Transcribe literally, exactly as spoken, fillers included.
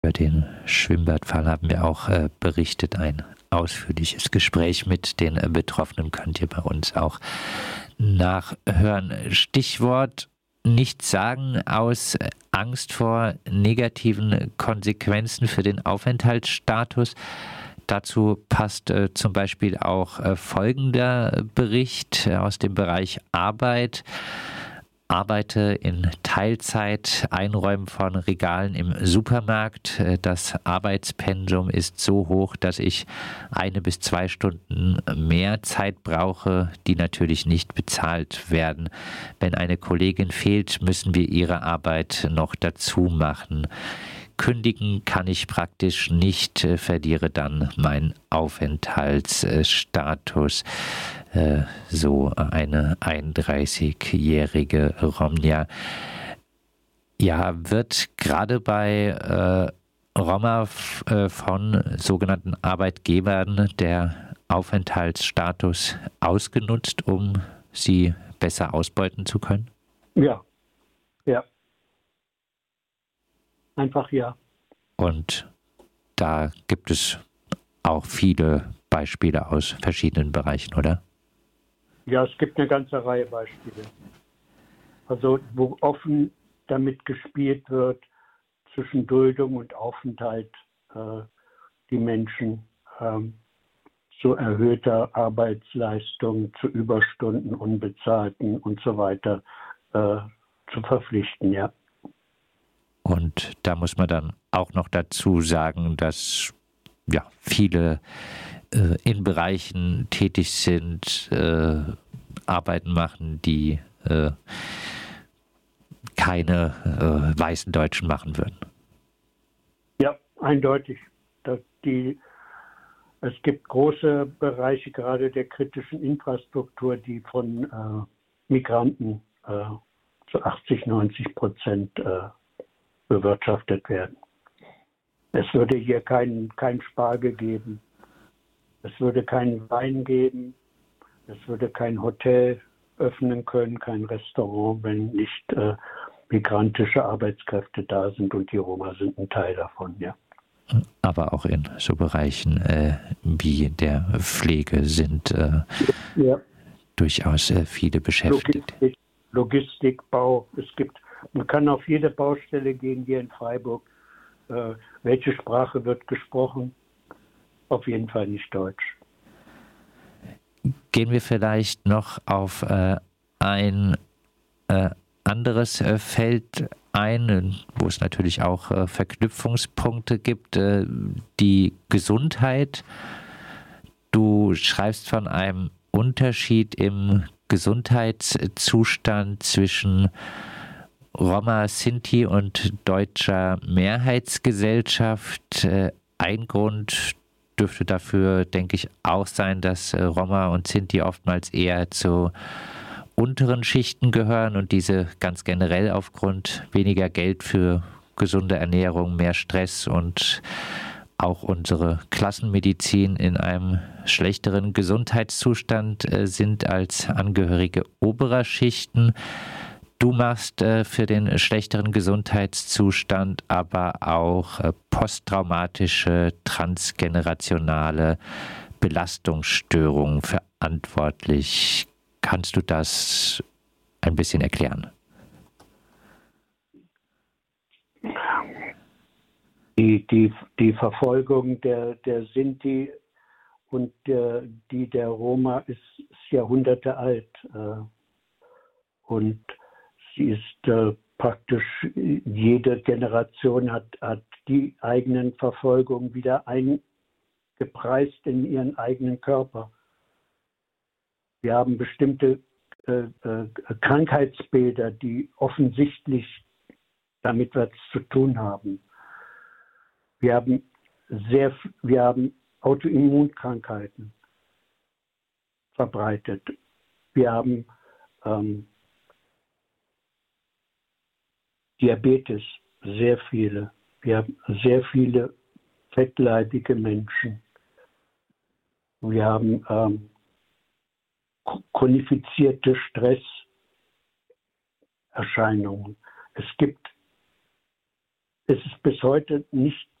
Über den Schwimmbadfall haben wir auch äh, berichtet. Ein ausführliches Gespräch mit den äh, Betroffenen könnt ihr bei uns auch nachhören. Stichwort nichts sagen aus Angst vor negativen Konsequenzen für den Aufenthaltsstatus. Dazu passt äh, zum Beispiel auch äh, folgender Bericht aus dem Bereich Arbeit. Arbeite in Teilzeit, Einräumen von Regalen im Supermarkt. Das Arbeitspensum ist so hoch, dass ich eine bis zwei Stunden mehr Zeit brauche, die natürlich nicht bezahlt werden. Wenn eine Kollegin fehlt, müssen wir ihre Arbeit noch dazu machen. Kündigen kann ich praktisch nicht, verliere dann meinen Aufenthaltsstatus. So eine einunddreißigjährige Romja. Ja, wird gerade bei äh, Roma f- äh, von sogenannten Arbeitgebern der Aufenthaltsstatus ausgenutzt, um sie besser ausbeuten zu können? Ja, ja. Einfach ja. Und da gibt es auch viele Beispiele aus verschiedenen Bereichen, oder? Ja, es gibt eine ganze Reihe Beispiele. Also wo offen damit gespielt wird, zwischen Duldung und Aufenthalt äh, die Menschen ähm, zu erhöhter Arbeitsleistung, zu Überstunden, Unbezahlten und so weiter äh, zu verpflichten, ja. Und da muss man dann auch noch dazu sagen, dass ja, viele äh, in Bereichen tätig sind, äh, Arbeiten machen, die äh, keine äh, weißen Deutschen machen würden. Ja, eindeutig. Dass die, es gibt große Bereiche, gerade der kritischen Infrastruktur, die von äh, Migranten äh, zu achtzig, neunzig Prozent äh, bewirtschaftet werden. Es würde hier keinen kein Spargel geben. Es würde keinen Wein geben. Es würde kein Hotel öffnen können, kein Restaurant, wenn nicht äh, migrantische Arbeitskräfte da sind, und die Roma sind ein Teil davon, ja. Aber auch in so Bereichen äh, wie der Pflege sind äh, ja. durchaus äh, viele beschäftigt. Logistik, Logistik, Bau. Es gibt, man kann auf jede Baustelle gehen hier in Freiburg. Äh, welche Sprache wird gesprochen? Auf jeden Fall nicht Deutsch. Gehen wir vielleicht noch auf äh, ein äh, anderes äh, Feld ein, wo es natürlich auch äh, Verknüpfungspunkte gibt, äh, die Gesundheit. Du schreibst von einem Unterschied im Gesundheitszustand zwischen Roma, Sinti und deutscher Mehrheitsgesellschaft. Äh, ein Grund dürfte dafür, denke ich, auch sein, dass äh, Roma und Sinti oftmals eher zu unteren Schichten gehören und diese ganz generell aufgrund weniger Geld für gesunde Ernährung, mehr Stress und auch unsere Klassenmedizin in einem schlechteren Gesundheitszustand äh, sind als Angehörige oberer Schichten. Du machst äh, für den schlechteren Gesundheitszustand aber auch äh, posttraumatische, transgenerationale Belastungsstörungen verantwortlich. Kannst du das ein bisschen erklären? Die, die, die Verfolgung der, der Sinti und der, die der Roma ist, ist Jahrhunderte alt. Äh, und sie ist äh, praktisch, jede Generation hat, hat die eigenen Verfolgungen wieder eingepreist in ihren eigenen Körper. Wir haben bestimmte äh, äh, Krankheitsbilder, die offensichtlich damit was zu tun haben. Wir haben sehr, wir haben Autoimmunkrankheiten verbreitet. Wir haben ähm, Diabetes, sehr viele. Wir haben sehr viele fettleibige Menschen. Wir haben ähm, chronifizierte Stresserscheinungen. Es gibt, es ist bis heute nicht